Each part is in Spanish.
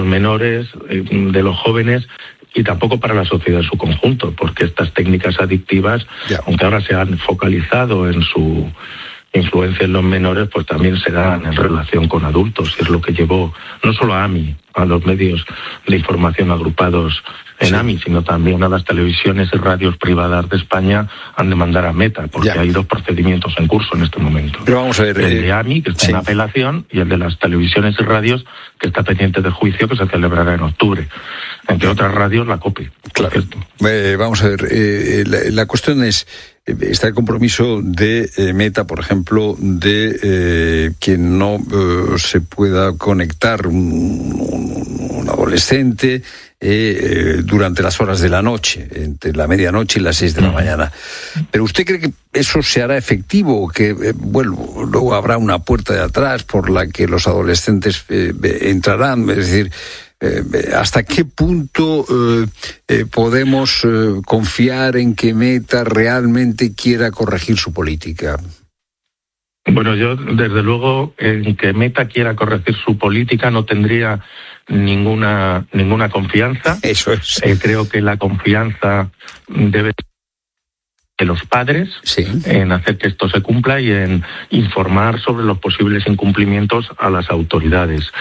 menores, de los jóvenes, y tampoco para la sociedad en su conjunto, porque estas técnicas adictivas, aunque ahora se han focalizado en su influencia en los menores, pues también se dan en relación con adultos, y es lo que llevó no solo a AMI, a los medios de información agrupados en AMI, sino también a las televisiones y radios privadas de España a demandar a Meta, porque hay 2 procedimientos en curso en este momento. Pero vamos a ver, el de AMI, que está en apelación, y el de las televisiones y radios, que está pendiente de juicio, que se celebrará en octubre. Entre otras radios, la COPE. Claro. Vamos a ver, la cuestión es, está el compromiso de Meta, por ejemplo, de que no se pueda conectar un adolescente durante las horas de la noche, entre la medianoche y las 6 de la mañana. ¿Pero usted cree que eso se hará efectivo? ¿Que luego habrá una puerta de atrás por la que los adolescentes entrarán? Es decir, ¿hasta qué punto podemos confiar en que Meta realmente quiera corregir su política? Bueno, yo desde luego en que Meta quiera corregir su política no tendría ninguna confianza. Eso es. Creo que la confianza debe ser de los padres en hacer que esto se cumpla y en informar sobre los posibles incumplimientos a las autoridades.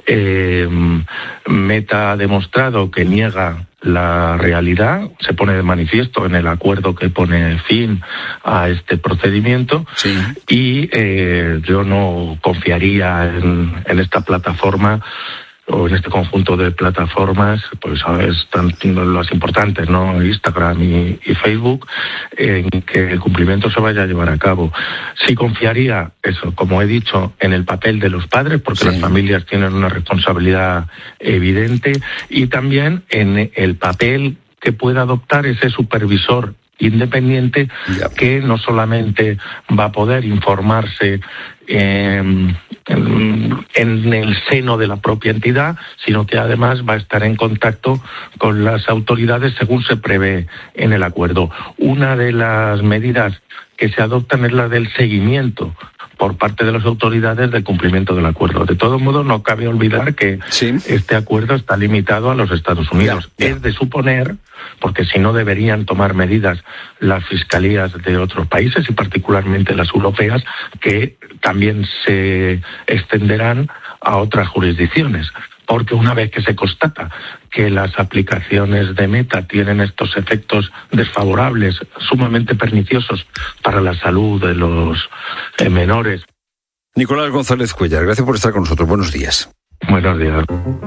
Meta ha demostrado que niega la realidad, se pone de manifiesto en el acuerdo que pone fin a este procedimiento, y yo no confiaría en esta plataforma o en este conjunto de plataformas, pues están las importantes, ¿no? Instagram y Facebook, en que el cumplimiento se vaya a llevar a cabo. Sí confiaría, eso, como he dicho, en el papel de los padres, porque las familias tienen una responsabilidad evidente, y también en el papel que pueda adoptar ese supervisor independiente que no solamente va a poder informarse en el seno de la propia entidad, sino que además va a estar en contacto con las autoridades según se prevé en el acuerdo. Una de las medidas que se adoptan es la del seguimiento por parte de las autoridades del cumplimiento del acuerdo. De todos modos, no cabe olvidar que este acuerdo está limitado a los Estados Unidos. Es de suponer, porque si no deberían tomar medidas las fiscalías de otros países y particularmente las europeas, que también se extenderán a otras jurisdicciones. Porque una vez que se constata que las aplicaciones de Meta tienen estos efectos desfavorables, sumamente perniciosos para la salud de los menores. Nicolás González Cuéllar, gracias por estar con nosotros. Buenos días. Buenos días.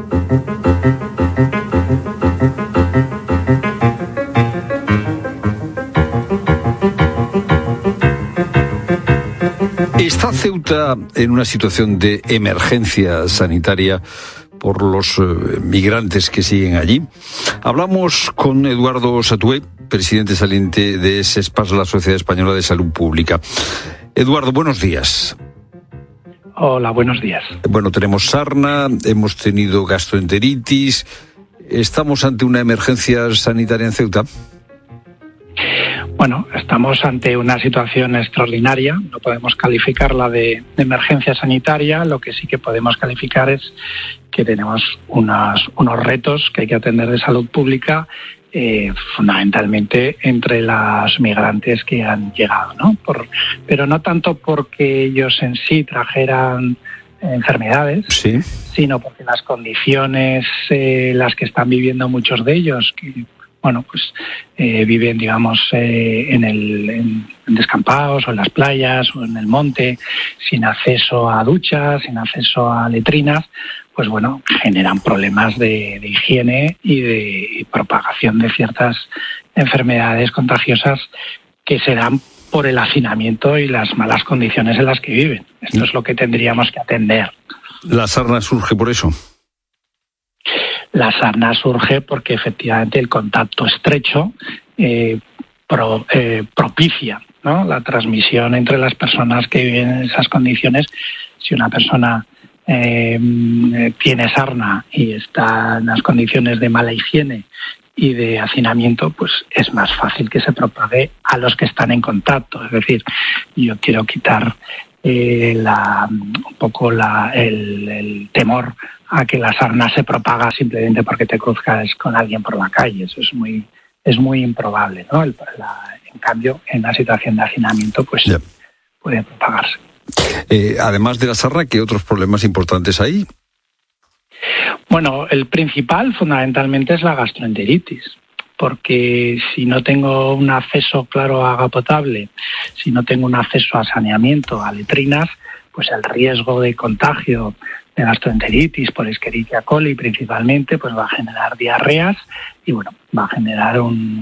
¿Está Ceuta en una situación de emergencia sanitaria por los migrantes que siguen allí? Hablamos con Eduardo Satué, presidente saliente de SESPAS, la Sociedad Española de Salud Pública. Eduardo, buenos días. Hola, buenos días. Bueno, tenemos sarna, hemos tenido gastroenteritis. ¿Estamos ante una emergencia sanitaria en Ceuta? Bueno, estamos ante una situación extraordinaria, no podemos calificarla de emergencia sanitaria, lo que sí que podemos calificar es que tenemos unos retos que hay que atender de salud pública, fundamentalmente entre los migrantes que han llegado, ¿no? Pero no tanto porque ellos en sí trajeran enfermedades, sino porque las condiciones las que están viviendo muchos de ellos, que viven, digamos, en descampados o en las playas o en el monte, sin acceso a duchas, sin acceso a letrinas, pues bueno, generan problemas de higiene y de propagación de ciertas enfermedades contagiosas que se dan por el hacinamiento y las malas condiciones en las que viven. Esto es lo que tendríamos que atender. ¿La sarna surge por eso? La sarna surge porque efectivamente el contacto estrecho propicia, ¿no?, la transmisión entre las personas que viven en esas condiciones. Si una persona tiene sarna y está en las condiciones de mala higiene y de hacinamiento, pues es más fácil que se propague a los que están en contacto. Es decir, yo quiero quitar un poco el temor a que la sarna se propaga simplemente porque te cruzas con alguien por la calle. Eso es muy improbable, ¿no? En cambio, en una situación de hacinamiento, pues puede propagarse. Además de la sarna, ¿qué otros problemas importantes hay? Bueno, el principal fundamentalmente es la gastroenteritis, porque si no tengo un acceso claro a agua potable, si no tengo un acceso a saneamiento, a letrinas, pues el riesgo de contagio de gastroenteritis por Escherichia coli principalmente, pues va a generar diarreas y bueno, va a generar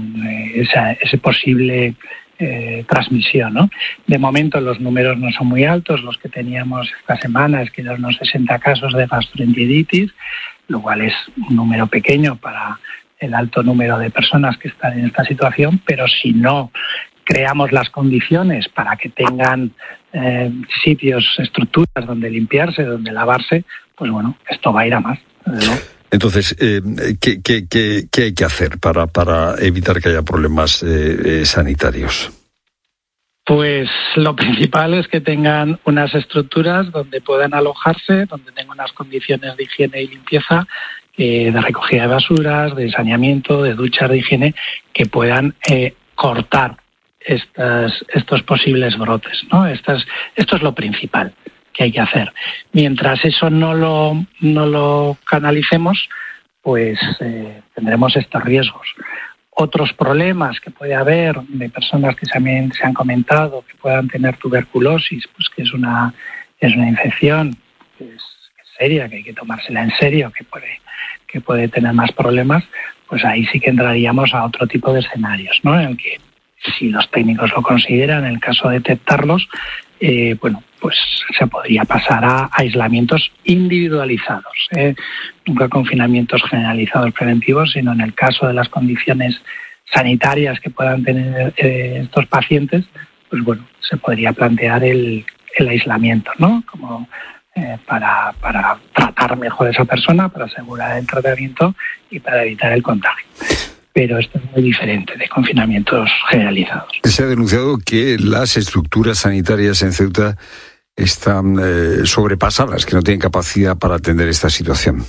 ese posible transmisión, ¿no? De momento los números no son muy altos, los que teníamos esta semana es que eran unos 60 casos de gastroenteritis, lo cual es un número pequeño para el alto número de personas que están en esta situación, pero si no creamos las condiciones para que tengan sitios, estructuras donde limpiarse, donde lavarse, pues bueno, esto va a ir a más, ¿no? Entonces, ¿qué hay que hacer para evitar que haya problemas sanitarios? Pues lo principal es que tengan unas estructuras donde puedan alojarse, donde tengan unas condiciones de higiene y limpieza, de recogida de basuras, de saneamiento, de duchas de higiene, que puedan cortar estos posibles brotes, ¿no? Esto es lo principal que hay que hacer. Mientras eso no lo canalicemos, pues tendremos estos riesgos. Otros problemas que puede haber de personas que también se han comentado que puedan tener tuberculosis, pues que es una infección que es seria, que hay que tomársela en serio, que puede tener más problemas, pues ahí sí que entraríamos a otro tipo de escenarios, ¿no? En el que si los técnicos lo consideran, en el caso de detectarlos, pues se podría pasar a aislamientos individualizados, nunca confinamientos generalizados preventivos, sino en el caso de las condiciones sanitarias que puedan tener estos pacientes, pues bueno, se podría plantear el aislamiento, ¿no? Como para tratar mejor a esa persona, para asegurar el tratamiento y para evitar el contagio. Pero esto es muy diferente de confinamientos generalizados. Se ha denunciado que las estructuras sanitarias en Ceuta están sobrepasadas, que no tienen capacidad para atender esta situación.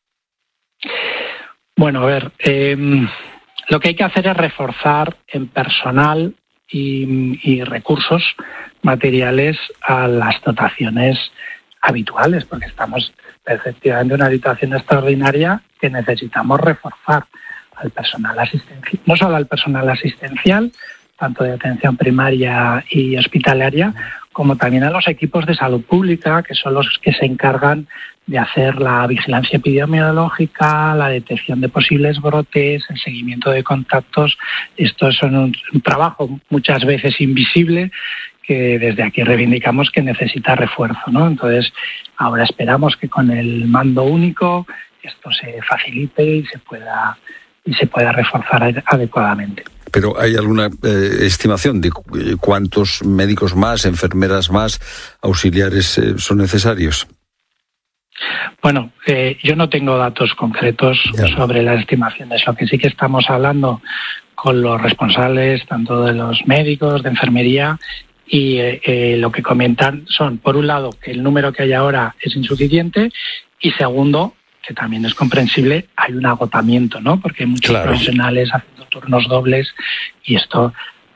Bueno, a ver, lo que hay que hacer es reforzar en personal y recursos materiales a las dotaciones habituales, porque estamos efectivamente en una situación extraordinaria que necesitamos reforzar al personal asistencial, no solo al personal asistencial, tanto de atención primaria y hospitalaria, como también a los equipos de salud pública, que son los que se encargan de hacer la vigilancia epidemiológica, la detección de posibles brotes, el seguimiento de contactos. Esto es un trabajo muchas veces invisible que desde aquí reivindicamos que necesita refuerzo, ¿no? Entonces, ahora esperamos que con el mando único esto se facilite y se pueda reforzar adecuadamente. ¿Pero hay alguna estimación de cuántos médicos más, enfermeras más, auxiliares son necesarios? Bueno, yo no tengo datos concretos sobre las estimaciones. Lo que sí que estamos hablando con los responsables, tanto de los médicos, de enfermería, y lo que comentan son, por un lado, que el número que hay ahora es insuficiente, y segundo, que también es comprensible, hay un agotamiento, ¿no? Porque hay muchos profesionales haciendo turnos dobles y esto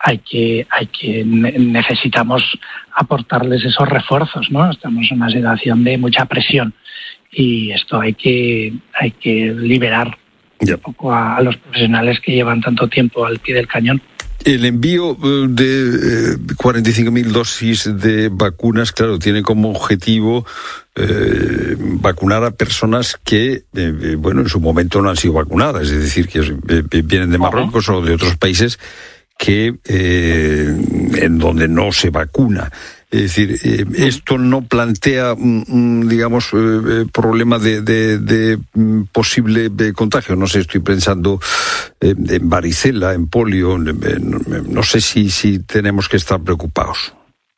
necesitamos aportarles esos refuerzos, ¿no? Estamos en una situación de mucha presión y esto hay que liberar un poco a los profesionales que llevan tanto tiempo al pie del cañón. El envío de 45.000 dosis de vacunas, claro, tiene como objetivo vacunar a personas que, en su momento no han sido vacunadas, es decir, que vienen de Marruecos o de otros países que en donde no se vacuna. Es decir, esto no plantea digamos, problema de posible contagio. No sé, estoy pensando en varicela, en polio, no sé si tenemos que estar preocupados.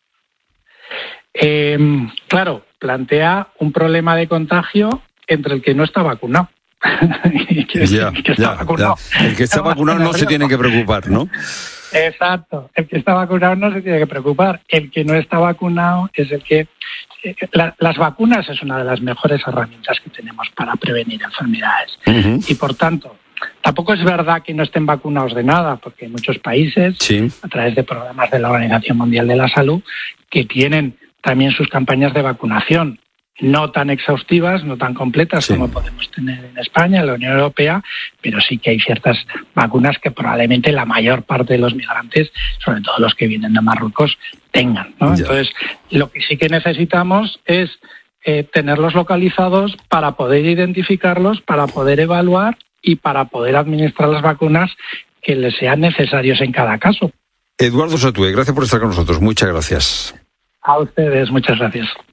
Claro, plantea un problema de contagio entre el que no está vacunado. El que está vacunado no se tiene que preocupar, ¿no? Exacto. El que está vacunado no se tiene que preocupar. El que no está vacunado es el que... Las vacunas es una de las mejores herramientas que tenemos para prevenir enfermedades. Uh-huh. Y por tanto, tampoco es verdad que no estén vacunados de nada, porque hay muchos países, a través de programas de la Organización Mundial de la Salud, que tienen también sus campañas de vacunación. No tan exhaustivas, no tan completas como podemos tener en España, en la Unión Europea, pero sí que hay ciertas vacunas que probablemente la mayor parte de los migrantes, sobre todo los que vienen de Marruecos, tengan, ¿no? Entonces, lo que sí que necesitamos es tenerlos localizados para poder identificarlos, para poder evaluar y para poder administrar las vacunas que les sean necesarios en cada caso. Eduardo Satué, gracias por estar con nosotros. Muchas gracias. A ustedes, muchas gracias.